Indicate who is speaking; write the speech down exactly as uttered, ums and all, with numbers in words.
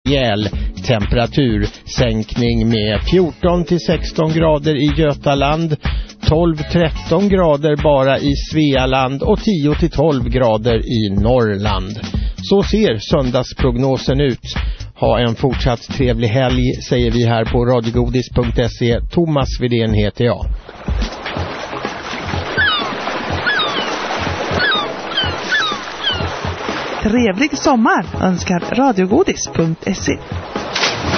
Speaker 1: rejäl temperatursänkning med fjorton till sexton grader i Götaland, tolv till tretton grader bara i Svealand och tio till tolv grader i Norrland. Så ser söndagsprognosen ut. Ha en fortsatt trevlig helg, säger vi här på radiogodis punkt se. Thomas Widén heter jag.
Speaker 2: Trevlig sommar önskar radiogodis punkt se.